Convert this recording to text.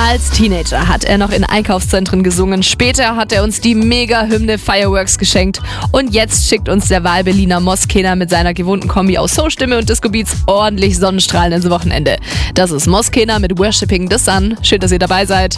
Als Teenager hat er noch in Einkaufszentren gesungen, später hat er uns die Mega-Hymne Fireworks geschenkt und jetzt schickt uns der Wahlberliner Moskener mit seiner gewohnten Kombi aus Soulstimme und Disco-Beats ordentlich Sonnenstrahlen ins Wochenende. Das ist Moskener mit Worshipping the Sun. Schön, dass ihr dabei seid.